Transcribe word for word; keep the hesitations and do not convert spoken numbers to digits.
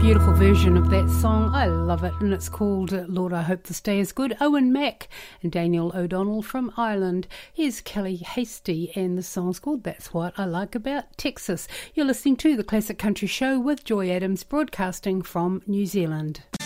Beautiful version of that song. I love it, and it's called Lord, I Hope This Day Is Good. Owen Mack and Daniel O'Donnell from Ireland. Here's Kelly Hasty, and the song's called That's What I Like About Texas. You're listening to the Classic Country Show with Joy Adams, broadcasting from New Zealand.